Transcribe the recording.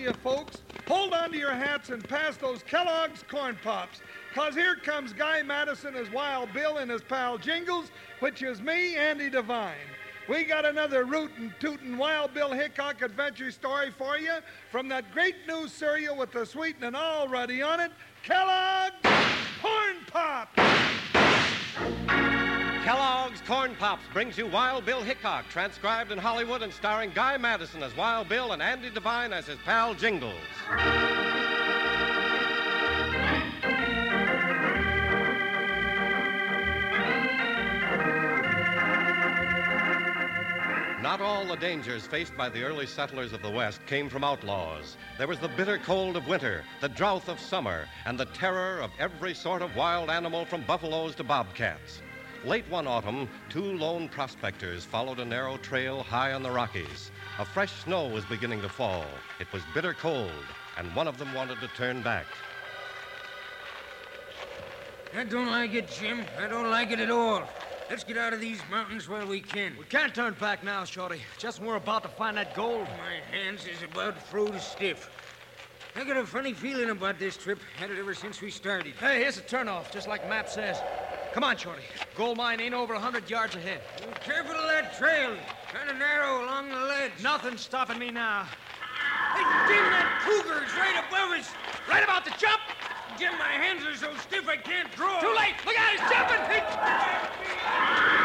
you folks, hold on to your hats and pass those Kellogg's Corn Pops, 'cause here comes Guy Madison as Wild Bill and his pal Jingles, which is me, Andy Devine. We got another rootin' tootin' Wild Bill Hickok adventure story for you from that great new cereal with the sweetening already on it, Kellogg's Corn Pops. Kellogg's Corn Pops brings you Wild Bill Hickok, transcribed in Hollywood and starring Guy Madison as Wild Bill and Andy Devine as his pal Jingles. Not all the dangers faced by the early settlers of the West came from outlaws. There was the bitter cold of winter, the drought of summer, and the terror of every sort of wild animal from buffaloes to bobcats. Late one autumn, two lone prospectors followed a narrow trail high on the Rockies. A fresh snow was beginning to fall. It was bitter cold, and one of them wanted to turn back. I don't like it, Jim. I don't like it at all. Let's get out of these mountains while we can. We can't turn back now, Shorty. Just when we're about to find that gold. My hands is about froze stiff. I got a funny feeling about this trip. Had it ever since we started. Hey, here's a turnoff, just like the map says. Come on, Shorty. Gold mine ain't over 100 yards ahead. Be careful of that trail. Kind of narrow along the ledge. Nothing's stopping me now. Hey, Jim, that cougar's right above us. Right about to jump. Jim, my hands are so stiff I can't draw. Too late. Look out, he's jumping.